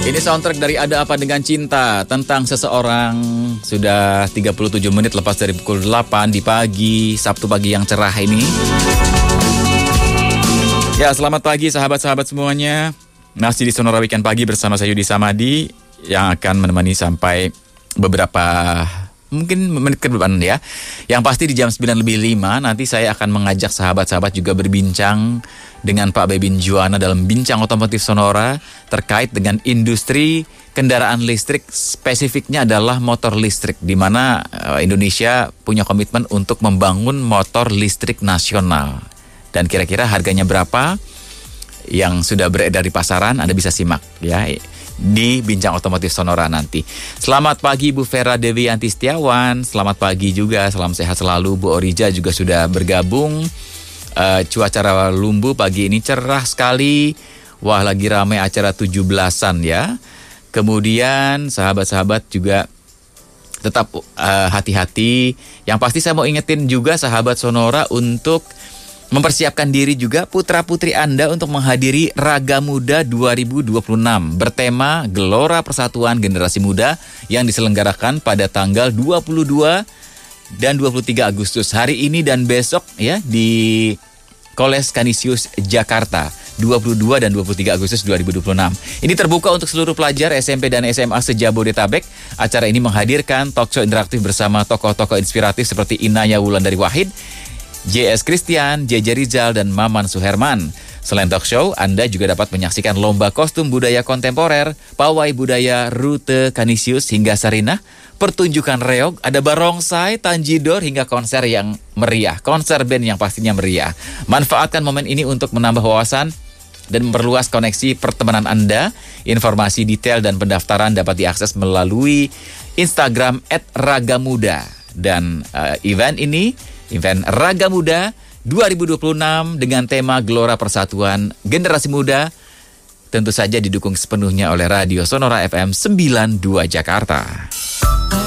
Ini soundtrack dari Ada Apa Dengan Cinta, tentang seseorang. Sudah 37 menit lepas dari pukul 8 di pagi, Sabtu pagi yang cerah ini. Ya, selamat pagi sahabat-sahabat semuanya. Masih di Sonora Weekend Pagi bersama saya Yudi Samadi yang akan menemani sampai beberapa mungkin menit ke depan ya. Yang pasti di jam 9:05 nanti saya akan mengajak sahabat-sahabat juga berbincang dengan Pak Bebin Juwana dalam Bincang Otomotif Sonora terkait dengan industri kendaraan listrik, spesifiknya adalah motor listrik, di mana Indonesia punya komitmen untuk membangun motor listrik nasional. Dan kira-kira harganya berapa yang sudah beredar di pasaran, Anda bisa simak ya di Bincang Otomotif Sonora nanti. Selamat pagi Bu Vera Dewi Anti Setiawan, selamat pagi juga, salam sehat selalu. Bu Orija juga sudah bergabung. Cuaca Lumbu pagi ini cerah sekali. Wah, lagi ramai acara 17-an ya. Kemudian sahabat-sahabat juga tetap hati-hati. Yang pasti saya mau ingetin juga sahabat Sonora untuk mempersiapkan diri juga putra-putri Anda untuk menghadiri Raga Muda 2026 bertema Gelora Persatuan Generasi Muda yang diselenggarakan pada tanggal 22 dan 23 Agustus hari ini dan besok ya di Koles Canisius Jakarta 22 dan 23 Agustus 2026. Ini terbuka untuk seluruh pelajar SMP dan SMA se-Jabodetabek. Acara ini menghadirkan talk show interaktif bersama tokoh-tokoh inspiratif seperti Inaya Wulandari Wahid, JS Christian, JJ Rizal, dan Maman Suherman. Selain talk show, Anda juga dapat menyaksikan lomba kostum budaya kontemporer, pawai budaya Rute Canisius hingga Sarinah, pertunjukan reog, ada barongsai, tanjidor, hingga konser yang meriah. Konser band yang pastinya meriah. Manfaatkan momen ini untuk menambah wawasan dan memperluas koneksi pertemanan Anda. Informasi detail dan pendaftaran dapat diakses melalui Instagram @ragamuda. Dan event Raga Muda 2026 dengan tema Gelora Persatuan Generasi Muda tentu saja didukung sepenuhnya oleh Radio Sonora FM 92 Jakarta.